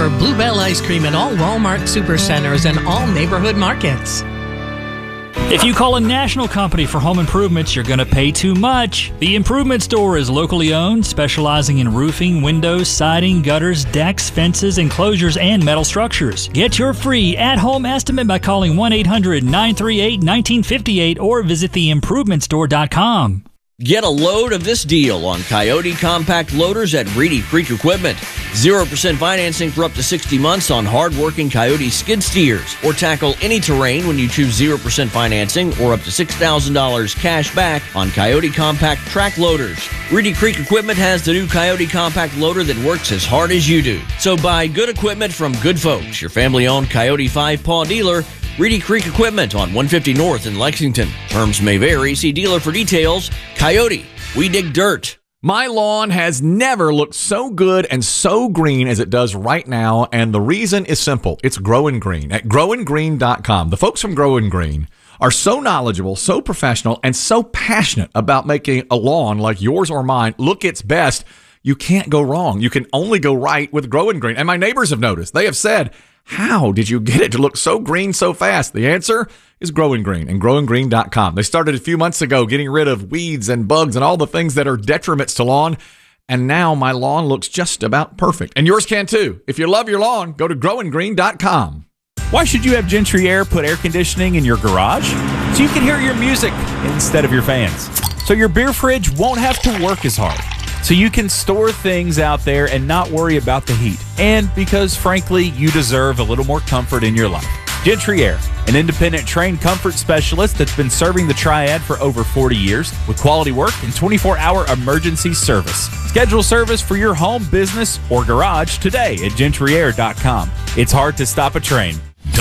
for Blue Bell ice cream at all Walmart supercenters and all neighborhood markets. If you call a national company for home improvements, you're going to pay too much. The Improvement Store is locally owned, specializing in roofing, windows, siding, gutters, decks, fences, enclosures, and metal structures. Get your free at-home estimate by calling 1-800-938-1958 or visit theimprovementstore.com. Get a load of this deal on Coyote Compact Loaders at Reedy Creek Equipment. 0% financing for up to 60 months on hard-working Coyote skid steers. Or tackle any terrain when you choose 0% financing or up to $6,000 cash back on Coyote Compact Track Loaders. Reedy Creek Equipment has the new Coyote Compact Loader that works as hard as you do. So buy good equipment from good folks. Your family-owned Coyote 5-Paw dealer, Reedy Creek Equipment on 150 North in Lexington. Terms may vary. See dealer for details. Coyote, we dig dirt. My lawn has never looked so good and so green as it does right now, and the reason is simple. It's Growing Green at growinggreen.com. The folks from Growing Green are so knowledgeable, so professional, and so passionate about making a lawn like yours or mine look its best. You can't go wrong. You can only go right with Growing Green. And my neighbors have noticed. They have said, how did you get it to look so green so fast? The answer is Growing Green and growinggreen.com. They started a few months ago getting rid of weeds and bugs and all the things that are detriments to lawn. And now my lawn looks just about perfect. And yours can too. If you love your lawn, go to growinggreen.com. Why should you have Gentry Air put air conditioning in your garage? So you can hear your music instead of your fans. So your beer fridge won't have to work as hard. So you can store things out there and not worry about the heat. And because, frankly, you deserve a little more comfort in your life. Gentry Air, an independent trained comfort specialist that's been serving the Triad for over 40 years with quality work and 24-hour emergency service. Schedule service for your home, business, or garage today at gentryair.com. It's hard to stop a train.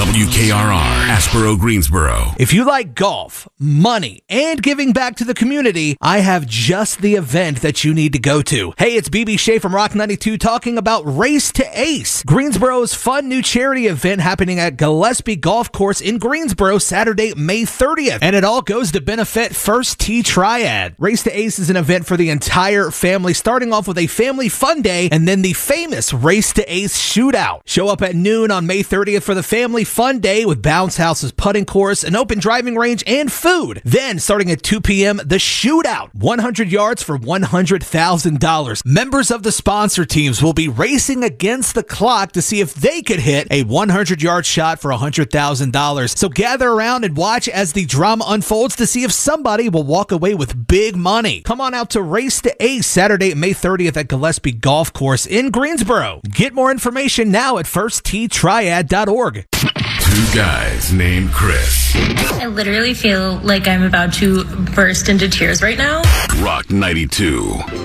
WKRR, Asheboro, Greensboro. If you like golf, money, and giving back to the community, I have just the event that you need to go to. Hey, it's BB Shea from Rock 92 talking about Race to Ace, Greensboro's fun new charity event happening at Gillespie Golf Course in Greensboro Saturday, May 30th. And it all goes to benefit First Tee Triad. Race to Ace is an event for the entire family, starting off with a family fun day and then the famous Race to Ace shootout. Show up at noon on May 30th for the family fun day with bounce houses, putting course, an open driving range, and food. Then, starting at 2 p.m., the shootout. 100 yards for $100,000. Members of the sponsor teams will be racing against the clock to see if they could hit a 100-yard shot for $100,000. So gather around and watch as the drama unfolds to see if somebody will walk away with big money. Come on out to Race to Ace Saturday, May 30th at Gillespie Golf Course in Greensboro. Get more information now at firstteetriad.org. Two guys named Chris. I literally feel like I'm about to burst into tears right now. Rock 92.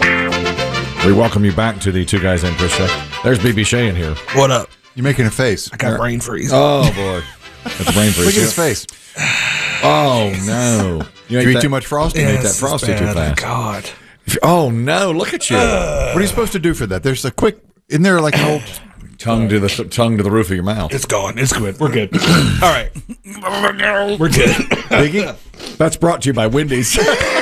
We welcome you back to the Two Guys Named Chris show. There's BB Shea in here. What up? You're making a face. I got brain freeze. Oh, boy. That's brain freeze. Look at his face. Oh, no. You ate too much Frosty? You ate that Frosty too fast. God. Oh, no. Look at you. What are you supposed to do for that? There's a quick... Isn't there like an old... Tongue to the roof of your mouth. It's gone. It's good. We're good. All right. We're good. Biggie? That's brought to you by Wendy's.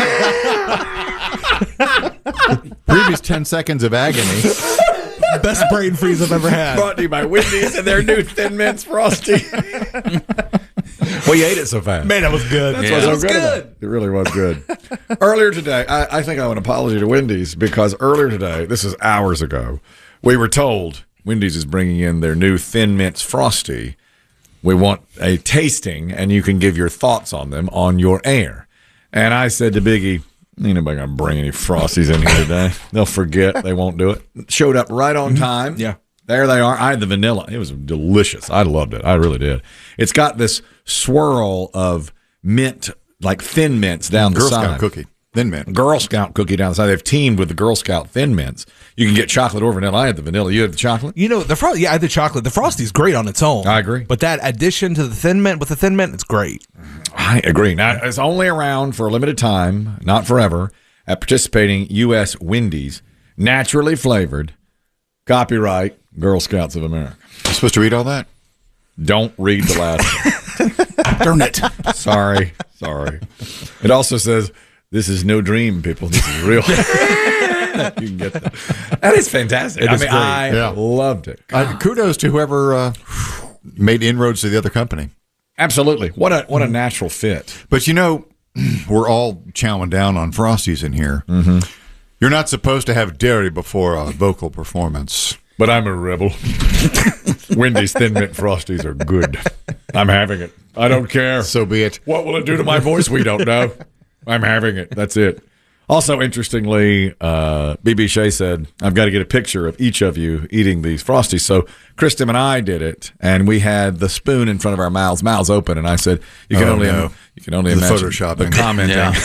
Previous 10 seconds of agony. Best brain freeze I've ever had. Brought to you by Wendy's and their new Thin Mints Frosty. Well, you ate it so fast. Man, that was good. That's what's so good about it. It really was good. Earlier today, I think I owe an apology to Wendy's because earlier today, this is hours ago, we were told Wendy's is bringing in their new Thin Mints Frosty. We want a tasting, and you can give your thoughts on them on your air. And I said to Biggie, ain't nobody going to bring any Frosties in here today. They'll forget. They won't do it. Showed up right on time. Yeah. There they are. I had the vanilla. It was delicious. I loved it. I really did. It's got this swirl of mint, like Thin Mints down the side. Girl Scout cookie. Thin Mint. Girl Scout cookie down the side. They've teamed with the Girl Scout Thin Mints. You can get chocolate or vanilla. I had the vanilla. You had the chocolate? You know, I had the chocolate. The Frosty's great on its own. I agree. But that addition to the Thin Mint, with the Thin Mint, it's great. I agree. Now, it's only around for a limited time, not forever, at participating U.S. Wendy's. Naturally flavored. Copyright Girl Scouts of America. You're supposed to read all that? Don't read the last one. Darn it. Sorry. It also says, this is no dream, people. This is real. You can get that. That is fantastic. I loved it. Kudos to whoever made inroads to the other company. Absolutely. What a natural fit. But we're all chowing down on Frosties in here. Mm-hmm. You're not supposed to have dairy before a vocal performance. But I'm a rebel. Wendy's Thin Mint Frosties are good. I'm having it. I don't care. So be it. What will it do to my voice? We don't know. I'm having it. That's it. Also, interestingly, BB Shea said, I've got to get a picture of each of you eating these Frosties. So Kristen and I did it, and we had the spoon in front of our mouths open, and I said, you can only imagine Photoshopping. the commenting. Yeah.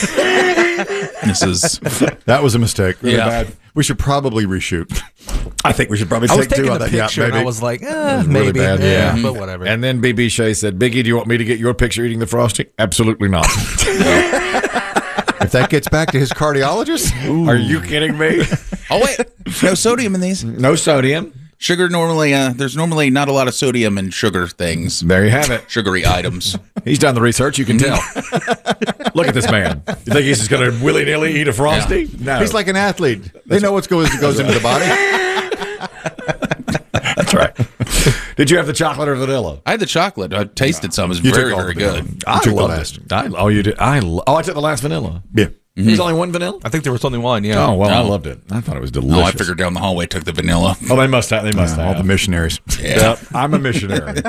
That was a mistake. Really bad. We should probably reshoot. I think we should probably I was take two taking on the that. picture, and I was like, really maybe. bad. Yeah, but whatever. And then BB Shea said, Biggie, do you want me to get your picture eating the Frosty? Absolutely not. If that gets back to his cardiologist? Are you kidding me? Oh, wait. No sodium in these. No sodium. Sugar normally, there's normally not a lot of sodium in sugar things. There you have it. Sugary items. He's done the research. You can tell. Look at this man. You think he's just going to willy-nilly eat a Frosty? Yeah. No. He's like an athlete. They know what goes into the body. That's right. Did you have the chocolate or vanilla? I had the chocolate. I tasted some. It was You very, took all very the good. vanilla. I You took the loved last. it. You did? I took the last vanilla. Yeah. There's only one vanilla? I think there was only one, yeah. Oh, well, I No. loved it. I thought it was delicious. Oh, I figured down the hallway took the vanilla. Oh, they must have. All the missionaries. Yeah. Yep, I'm a missionary.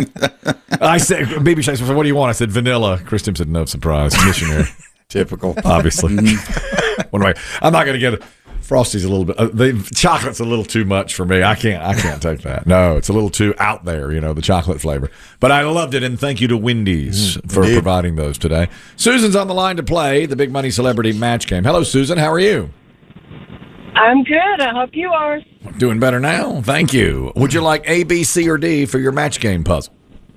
I said, BB Shea said, what do you want? I said, vanilla. Kristen said, no, surprise. Missionary. Typical. Obviously. What am I'm not going to get it. Frosty's a little bit. The chocolate's a little too much for me. I can't take that. No, it's a little too out there. The chocolate flavor. But I loved it, and thank you to Wendy's for providing those today. Susan's on the line to play the Big Money Celebrity Match Game. Hello, Susan. How are you? I'm good. I hope you are. Doing better now. Thank you. Would you like A, B, C, or D for your match game puzzle?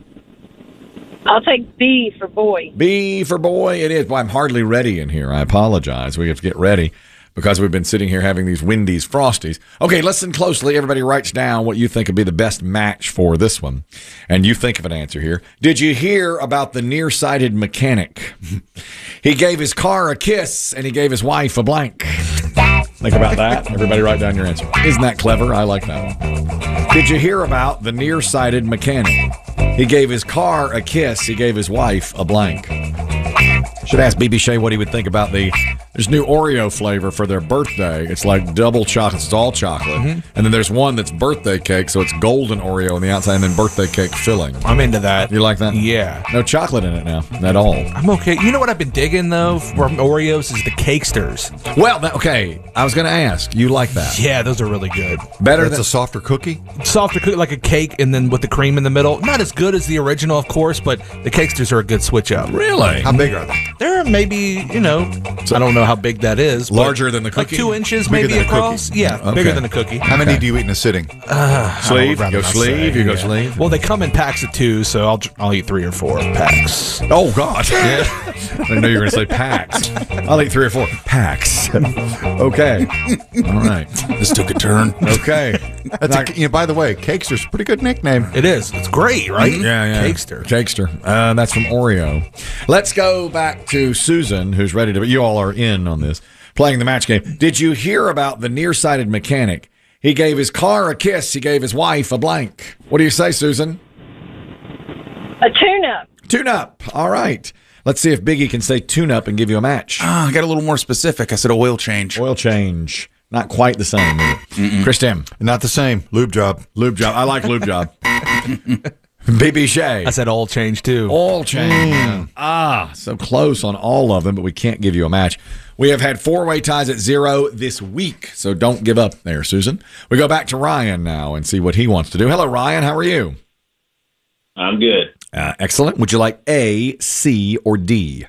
I'll take B for boy. B for boy. It is. Well, I'm hardly ready in here. I apologize. We have to get ready, because we've been sitting here having these Wendy's Frosties. Okay, listen closely. Everybody writes down what you think would be the best match for this one. And you think of an answer here. Did you hear about the nearsighted mechanic? He gave his car a kiss, and he gave his wife a blank. Think about that. Everybody write down your answer. Isn't that clever? I like that one. Did you hear about the nearsighted mechanic? He gave his car a kiss. He gave his wife a blank. Should ask BB Shea what he would think about there's new Oreo flavor for their birthday. It's like double chocolate. It's all chocolate. Mm-hmm. And then there's one that's birthday cake, so it's golden Oreo on the outside and then birthday cake filling. I'm into that. You like that? Yeah. No chocolate in it now at all. I'm okay. You know what I've been digging, though, from Oreos is the Cakesters. Well, okay. I was going to ask. You like that? Yeah, those are really good. Better That's than a softer cookie? Softer cookie, like a cake, and then with the cream in the middle. Not as good as the original, of course, but the Cakesters are a good switch up. Really? How big are they? They're maybe, I don't know how big that is. Larger than the cookie? Like 2 inches Bigger maybe than a across. cookie. Yeah, Okay. bigger than a cookie. How many do you eat in a sitting? Sleeve? You go sleeve? You go sleeve? Well, they come in packs of 2, so I'll eat 3 or 4 packs. Oh, God. Yeah. I didn't know you were going to say packs. I'll eat 3 or 4 packs. Okay. All right. This took a turn. Okay. That's by the way, Cakester's a pretty good nickname. It is. It's great, right? Yeah. Cakester. Cakester. That's from Oreo. Let's go back to Susan, who's ready to. You all are in on this, playing the match game. Did you hear about the nearsighted mechanic? He gave his car a kiss. He gave his wife a blank. What do you say, Susan? A tune-up. Tune-up. All right. Let's see if Biggie can say tune-up and give you a match. I got a little more specific. I said oil change. Oil change. Not quite the same. Chris Tim. Not the same. Lube job. Lube job. I like lube job. BB Shea. I said oil change, too. Oil change. So close on all of them, but we can't give you a match. We have had 4-way ties at 0 this week, so don't give up there, Susan. We go back to Ryan now and see what he wants to do. Hello, Ryan. How are you? I'm good. Excellent. Would you like A, C, or D?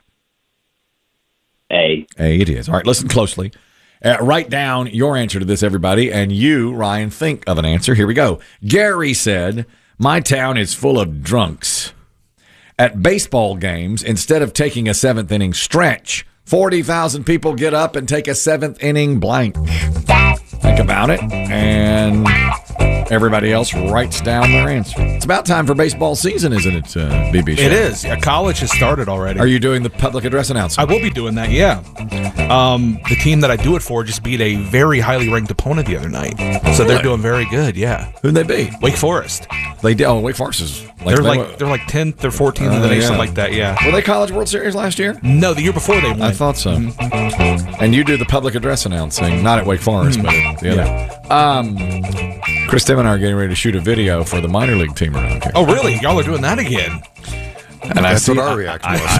A. A it is. All right, listen closely. Write down your answer to this, everybody, and you, Ryan, think of an answer. Here we go. Gary said, my town is full of drunks. At baseball games, instead of taking a 7th inning stretch, 40,000 people get up and take a 7th inning blank. Think about it. And Everybody else writes down their answer. It's about time for baseball season, isn't it, BB? It is. Yeah, college has started already. Are you doing the public address announcement? I will be doing that, yeah. The team that I do it for just beat a very highly ranked opponent the other night. So they're doing very good, yeah. Who'd they beat? Wake Forest. They did. Oh, Wake Forest is they're like 10th or 14th in the nation, like that, yeah. Were they College World Series last year? No, the year before they won. I thought so. Mm-hmm. And you do the public address announcing, not at Wake Forest, but at the other. Chris, Tim, and I are getting ready to shoot a video for the minor league team around here. Oh, really? Y'all are doing that again? And that's what our reaction was.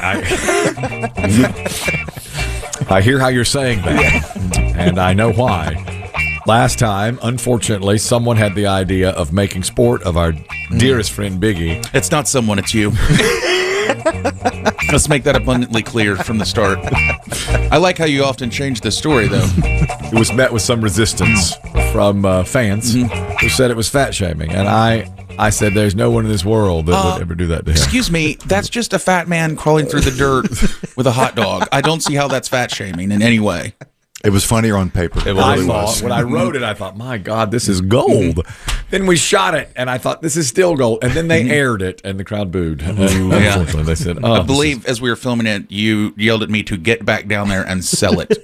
I hear how you're saying that, and I know why. Last time, unfortunately, someone had the idea of making sport of our dearest friend Biggie. It's not someone, it's you. Let's make that abundantly clear from the start. I like how you often change the story, though. It was met with some resistance from fans who said it was fat shaming, and I said there's no one in this world that would ever do that to him. Excuse me, that's just a fat man crawling through the dirt with a hot dog. I don't see how that's fat shaming in any way. It was funnier on paper. It really was. When I wrote it, I thought, my God, this is gold. Then we shot it, and I thought, this is still gold. And then they aired it, and the crowd booed. Unfortunately, they said, I believe as we were filming it, you yelled at me to get back down there and sell it.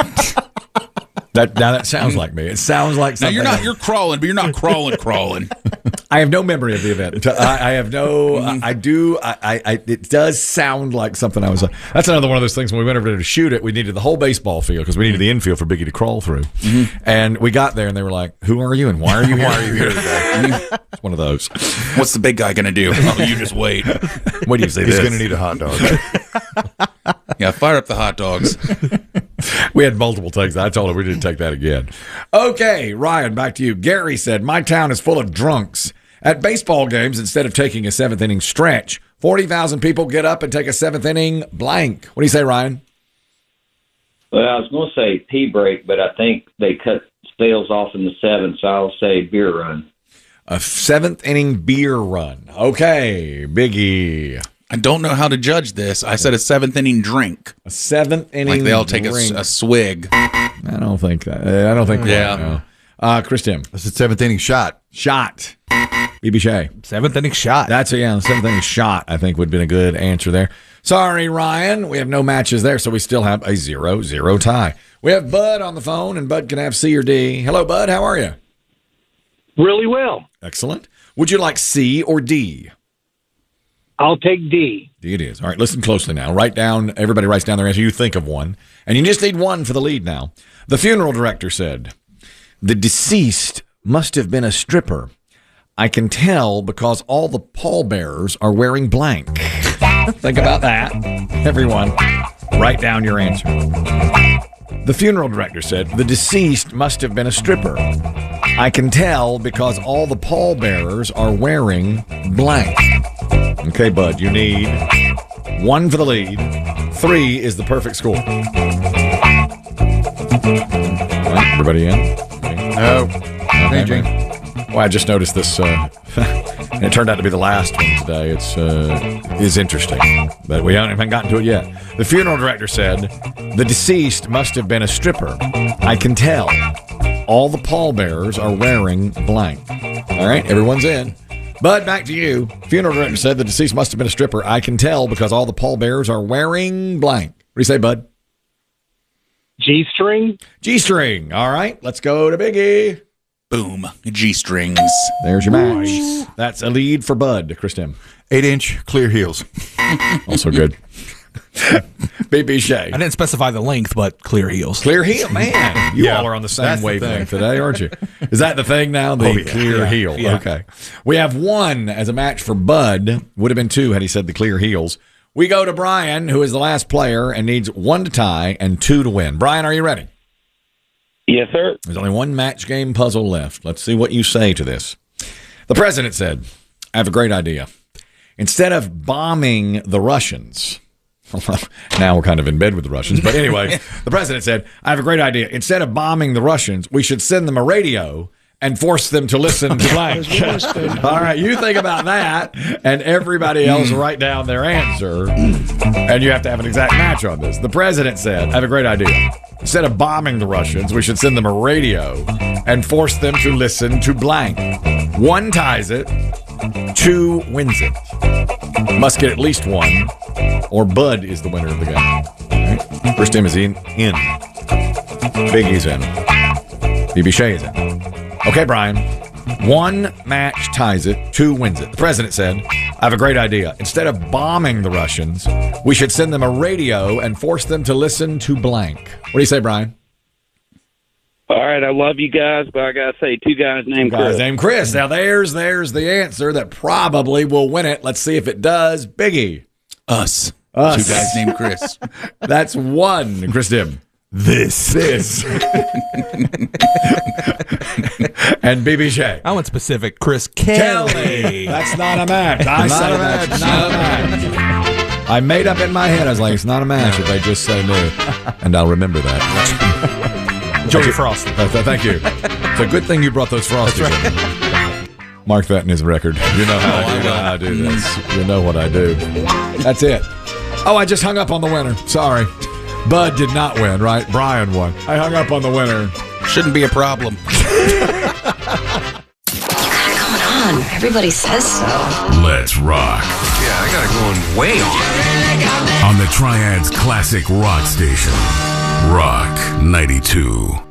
That sounds like me. It sounds like something. Now you're crawling, but you're not crawling. I have no memory of the event. I have no. I do. It does sound like something I was. That's another one of those things. When we went over there to shoot it, we needed the whole baseball field because we needed the infield for Biggie to crawl through. And we got there, and they were like, "Who are you? And why are you here? Why are you here today?" It's one of those. What's the big guy going to do? Oh, you just wait. What do you say? He's going to need a hot dog. Yeah, fire up the hot dogs. We had multiple takes. I told him we didn't take that again. Okay, Ryan, back to you. Gary said, my town is full of drunks. At baseball games, instead of taking a seventh inning stretch, 40,000 people get up and take a seventh inning blank. What do you say, Ryan? Well, I was going to say pee break, but I think they cut sales off in the seventh, so I'll say beer run. A seventh inning beer run. Okay, Biggie. I don't know how to judge this. I said a seventh inning drink. A seventh inning like they all take a swig. I don't think that. I don't think that. No. Chris Tim. That's a seventh inning shot. Shot. BB Shea. Seventh inning shot. That's seventh inning shot, I think would have been a good answer there. Sorry, Ryan. We have no matches there, so we still have a 0-0 tie. We have Bud on the phone, and Bud can have C or D. Hello, Bud. How are you? Really well. Excellent. Would you like C or D? I'll take D. D it is. All right, listen closely now. Everybody writes down their answer. You think of one. And you just need one for the lead now. The funeral director said, the deceased must have been a stripper. I can tell because all the pallbearers are wearing blank. Think about that. Everyone, write down your answer. The funeral director said, the deceased must have been a stripper. I can tell because all the pallbearers are wearing blank. Okay, Bud, you need 1 for the lead. 3 is the perfect score. All right, everybody in? No. Okay, Gene. Well, I just noticed this, and it turned out to be the last one today. It is interesting, but we haven't gotten to it yet. The funeral director said, the deceased must have been a stripper. I can tell. All the pallbearers are wearing blank. All right, everyone's in. Bud, back to you. Funeral director said the deceased must have been a stripper. I can tell because all the pallbearers are wearing blank. What do you say, Bud? G-string. G-string. All right, let's go to Biggie. Boom. G-strings. There's your match. Nice. That's a lead for Bud, Chris Tim. 8-inch clear heels. Also good. BB Shea. I didn't specify the length, but clear heels. Clear heel, man. You all are on the same wavelength today, aren't you? Is that the thing now? The clear heel. Yeah. Okay. We have 1 as a match for Bud. Would have been 2 had he said the clear heels. We go to Brian, who is the last player and needs 1 to tie and 2 to win. Brian, are you ready? Yes, sir. There's only 1 match game puzzle left. Let's see what you say to this. The president said, I have a great idea. Instead of bombing the Russians... Now we're kind of in bed with the Russians. But anyway, the president said, I have a great idea. Instead of bombing the Russians, we should send them a radio and force them to listen to blank. All right, you think about that, and everybody else write down their answer, and you have to have an exact match on this. The president said, I have a great idea. Instead of bombing the Russians, we should send them a radio and force them to listen to blank. 1 ties it, 2 wins it. Must get at least 1, or Bud is the winner of the game. Right. First team is in. Biggie's in. BB Shea is in. Okay, Brian. 1 match ties it, 2 wins it. The president said, I have a great idea. Instead of bombing the Russians, we should send them a radio and force them to listen to blank. What do you say, Brian? All right, I love you guys, but I got to say 2 guys named Chris. Now, there's the answer that probably will win it. Let's see if it does. Biggie. Us. 2 guys named Chris. That's 1. Chris Dim. This. And BB Shea. I went specific. Chris Kelly. That's not a match. I said that's not a match. I made up in my head. I was like, it's not a match if they just say no. And I'll remember that. Joey Frosty. Thank you. It's a good thing you brought those Frosties in. Mark that in his record. You know how I do this. You know what I do. That's it. Oh, I just hung up on the winner. Sorry. Bud did not win, right? Brian won. I hung up on the winner. Shouldn't be a problem. Come on. Everybody says so. Let's rock. Yeah, I got it going way on. On the Triad's classic rock station, Rock 92.